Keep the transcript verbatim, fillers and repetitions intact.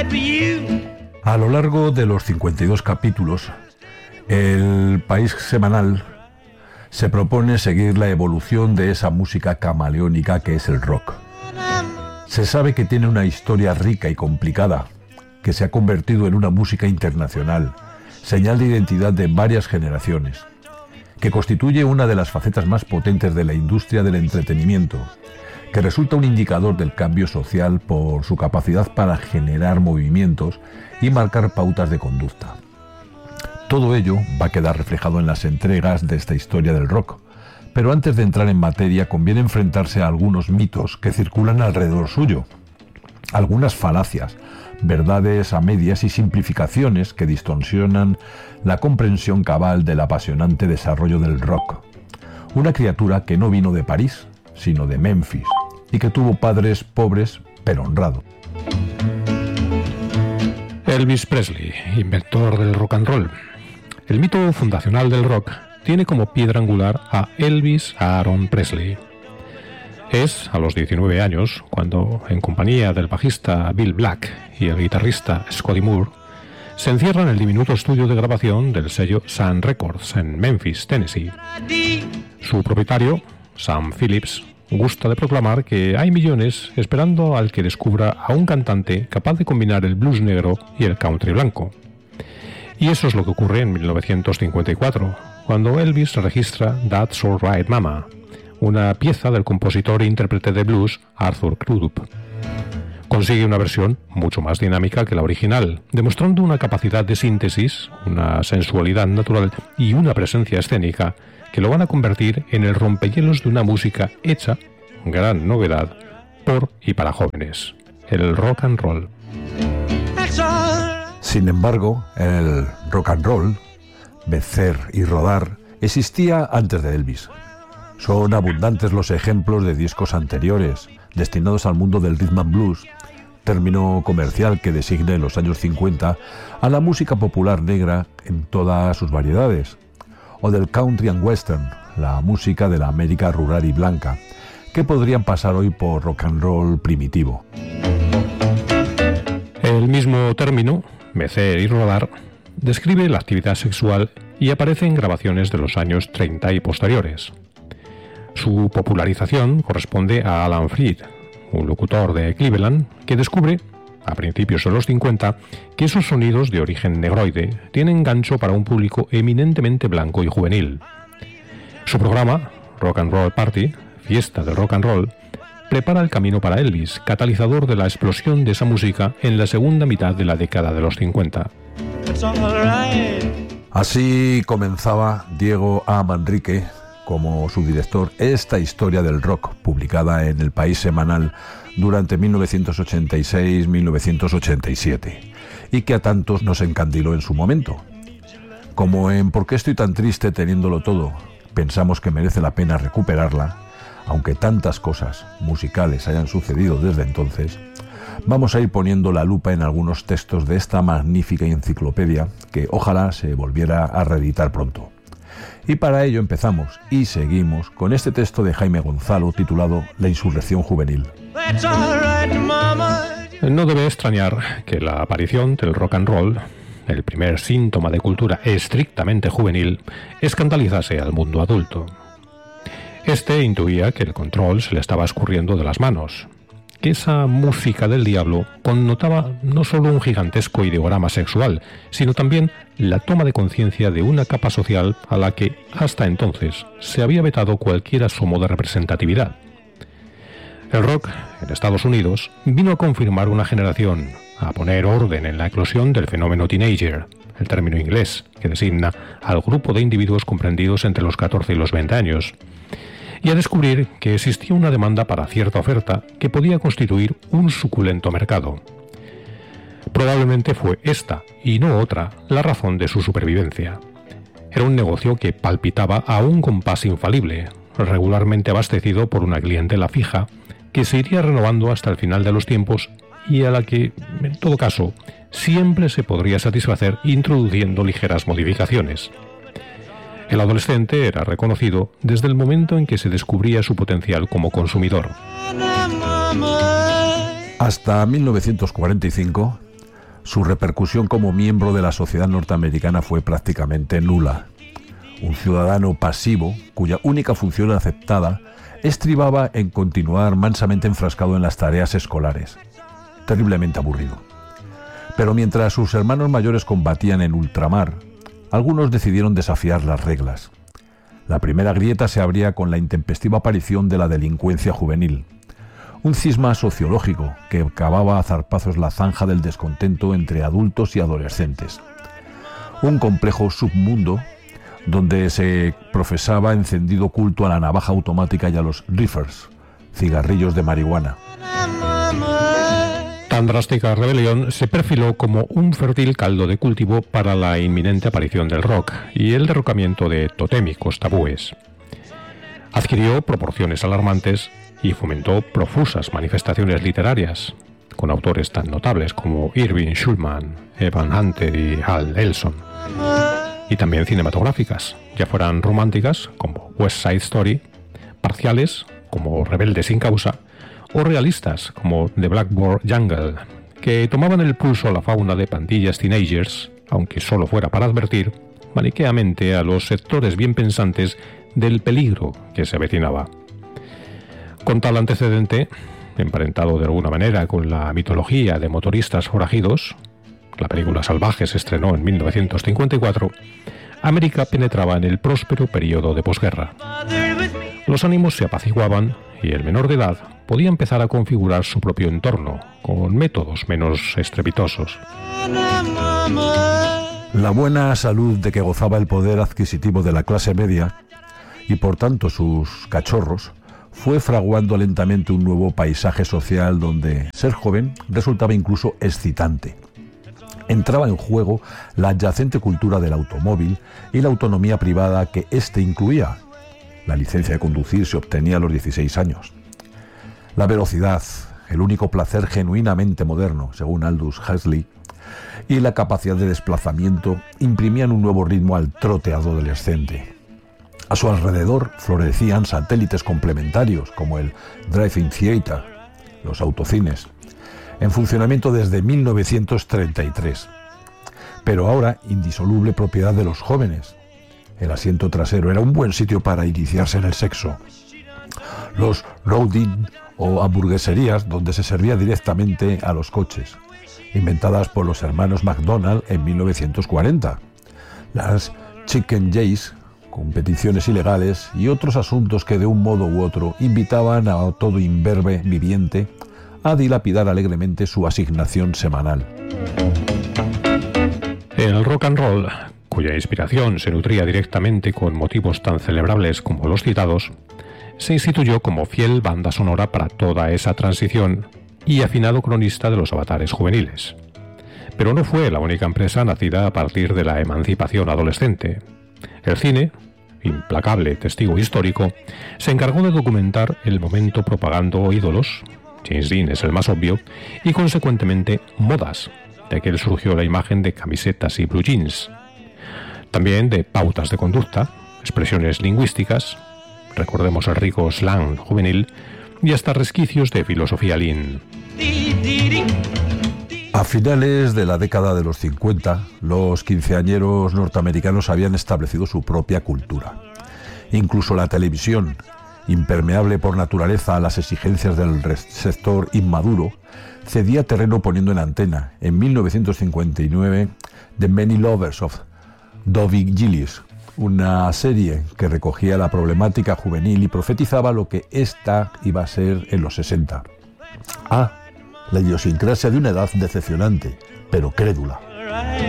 A lo largo de los cincuenta y dos capítulos, el País Semanal se propone seguir la evolución de esa música camaleónica que es el rock. Se sabe que tiene una historia rica y complicada, que se ha convertido en una música internacional, señal de identidad de varias generaciones, que constituye una de las facetas más potentes de la industria del entretenimiento, que resulta un indicador del cambio social por su capacidad para generar movimientos y marcar pautas de conducta. Todo ello va a quedar reflejado en las entregas de esta historia del rock, pero antes de entrar en materia conviene enfrentarse a algunos mitos que circulan alrededor suyo, algunas falacias, verdades a medias y simplificaciones que distorsionan la comprensión cabal del apasionante desarrollo del rock. Una criatura que no vino de París, sino de Memphis, y que tuvo padres pobres pero honrados. Elvis Presley, inventor del rock and roll. El mito fundacional del rock tiene como piedra angular a Elvis Aaron Presley. Es a los diecinueve años cuando, en compañía del bajista Bill Black y el guitarrista Scotty Moore, se encierra en el diminuto estudio de grabación del sello Sun Records en Memphis, Tennessee. Su propietario, Sam Phillips, gusta de proclamar que hay millones esperando al que descubra a un cantante capaz de combinar el blues negro y el country blanco. Y eso es lo que ocurre en mil novecientos cincuenta y cuatro, cuando Elvis registra That's All Right Mama, una pieza del compositor e intérprete de blues Arthur Crudup. Consigue una versión mucho más dinámica que la original, demostrando una capacidad de síntesis, una sensualidad natural y una presencia escénica que lo van a convertir en el rompehielos de una música hecha, gran novedad, por y para jóvenes, el rock and roll. Sin embargo, el rock and roll, becer y rodar, existía antes de Elvis. Son abundantes los ejemplos de discos anteriores, destinados al mundo del rhythm and blues, término comercial que designa en los años cincuenta a la música popular negra en todas sus variedades, o del country and western, la música de la América rural y blanca, que podrían pasar hoy por rock and roll primitivo. El mismo término, becer y rodar, describe la actividad sexual y aparece en grabaciones de los años treinta y posteriores. Su popularización corresponde a Alan Freed, un locutor de Cleveland que descubre, a principios de los cincuenta, que esos sonidos de origen negroide tienen gancho para un público eminentemente blanco y juvenil. Su programa, Rock and Roll Party, fiesta del rock and roll, prepara el camino para Elvis, catalizador de la explosión de esa música en la segunda mitad de la década de los cincuenta. Así comenzaba Diego A. Manrique, como su director, esta historia del rock, publicada en El País Semanal durante mil novecientos ochenta y seis a mil novecientos ochenta y siete, y que a tantos nos encandiló en su momento. Como en ¿Por qué estoy tan triste teniéndolo todo?, pensamos que merece la pena recuperarla, aunque tantas cosas musicales hayan sucedido desde entonces, vamos a ir poniendo la lupa en algunos textos de esta magnífica enciclopedia que ojalá se volviera a reeditar pronto. Y para ello empezamos y seguimos con este texto de Jaime Gonzalo titulado La insurrección juvenil. No debe extrañar que la aparición del rock and roll, el primer síntoma de cultura estrictamente juvenil, escandalizase al mundo adulto. Este intuía que el control se le estaba escurriendo de las manos, que esa música del diablo connotaba no solo un gigantesco ideograma sexual, sino también la toma de conciencia de una capa social a la que, hasta entonces, se había vetado cualquier asomo de representatividad. El rock, en Estados Unidos, vino a confirmar una generación, a poner orden en la eclosión del fenómeno teenager, el término inglés que designa al grupo de individuos comprendidos entre los catorce y los veinte años, y a descubrir que existía una demanda para cierta oferta que podía constituir un suculento mercado. Probablemente fue esta, y no otra, la razón de su supervivencia. Era un negocio que palpitaba a un compás infalible, regularmente abastecido por una clientela fija, que se iría renovando hasta el final de los tiempos y a la que, en todo caso, siempre se podría satisfacer introduciendo ligeras modificaciones. El adolescente era reconocido desde el momento en que se descubría su potencial como consumidor. Hasta mil novecientos cuarenta y cinco, su repercusión como miembro de la sociedad norteamericana fue prácticamente nula. Un ciudadano pasivo, cuya única función aceptada estribaba en continuar mansamente enfrascado en las tareas escolares. Terriblemente aburrido. Pero mientras sus hermanos mayores combatían en ultramar, algunos decidieron desafiar las reglas. La primera grieta se abría con la intempestiva aparición de la delincuencia juvenil, un cisma sociológico que cavaba a zarpazos la zanja del descontento entre adultos y adolescentes. Un complejo submundo donde se profesaba encendido culto a la navaja automática y a los reefers, cigarrillos de marihuana. Tan drástica rebelión se perfiló como un fértil caldo de cultivo para la inminente aparición del rock y el derrocamiento de totémicos tabúes. Adquirió proporciones alarmantes y fomentó profusas manifestaciones literarias, con autores tan notables como Irving Schulman, Evan Hunter y Hal Elson, y también cinematográficas, ya fueran románticas como West Side Story, parciales como Rebelde sin causa, o realistas como The Blackboard Jungle, que tomaban el pulso a la fauna de pandillas teenagers, aunque solo fuera para advertir maniqueamente a los sectores bien pensantes del peligro que se avecinaba. Con tal antecedente, emparentado de alguna manera con la mitología de motoristas forajidos, la película Salvaje se estrenó en mil novecientos cincuenta y cuatro, América penetraba en el próspero periodo de posguerra. Los ánimos se apaciguaban y el menor de edad podía empezar a configurar su propio entorno, con métodos menos estrepitosos. La buena salud de que gozaba el poder adquisitivo de la clase media, y por tanto sus cachorros, fue fraguando lentamente un nuevo paisaje social donde ser joven resultaba incluso excitante. Entraba en juego la adyacente cultura del automóvil y la autonomía privada que éste incluía. La licencia de conducir se obtenía a los dieciséis años. La velocidad, el único placer genuinamente moderno, según Aldous Huxley, y la capacidad de desplazamiento imprimían un nuevo ritmo al trote adolescente. A su alrededor florecían satélites complementarios como el Drive-In Theater, los autocines, en funcionamiento desde mil novecientos treinta y tres, pero ahora indisoluble propiedad de los jóvenes. El asiento trasero era un buen sitio para iniciarse en el sexo. Los road-in o hamburgueserías donde se servía directamente a los coches, inventadas por los hermanos McDonald en mil novecientos cuarenta. Las Chicken Jays, competiciones ilegales y otros asuntos que de un modo u otro invitaban a todo imberbe viviente a dilapidar alegremente su asignación semanal. El rock and roll, cuya inspiración se nutría directamente con motivos tan celebrables como los citados, se instituyó como fiel banda sonora para toda esa transición y afinado cronista de los avatares juveniles. Pero no fue la única empresa nacida a partir de la emancipación adolescente. El cine, implacable testigo histórico, se encargó de documentar el momento propagando ídolos, James Dean es el más obvio, y consecuentemente modas, de que él surgió la imagen de camisetas y blue jeans. También de pautas de conducta, expresiones lingüísticas, recordemos el rico slang juvenil, y hasta resquicios de filosofía lean. A finales de la década de los cincuenta, los quinceañeros norteamericanos habían establecido su propia cultura. Incluso la televisión, impermeable por naturaleza a las exigencias del sector inmaduro, cedía terreno poniendo en antena, en mil novecientos cincuenta y nueve, The Many Lovers of Dovey Gillis, una serie que recogía la problemática juvenil y profetizaba lo que ésta iba a ser en los sesenta. Ah, la idiosincrasia de una edad decepcionante, pero crédula.